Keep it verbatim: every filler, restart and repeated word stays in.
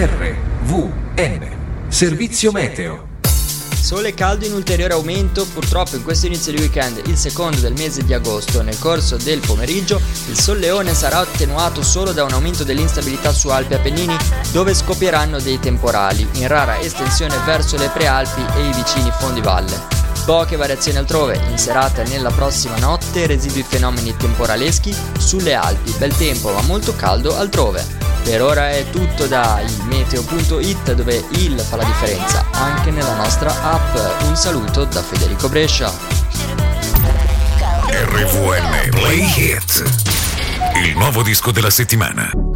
R V N, servizio meteo. Sole caldo in ulteriore aumento, purtroppo in questo inizio di weekend, il secondo del mese di agosto. Nel corso del pomeriggio il solleone sarà attenuato solo da un aumento dell'instabilità su Alpi e Appennini, dove scoppieranno dei temporali, in rara estensione verso le prealpi e i vicini fondivalle. Poche variazioni altrove, in serata e nella prossima notte residui fenomeni temporaleschi sulle Alpi, bel tempo ma molto caldo altrove. Per ora è tutto da il meteo punto it, dove il fa la differenza anche nella nostra app. Un saluto da Federico Brescia. R V N Play Hit, il nuovo disco della settimana.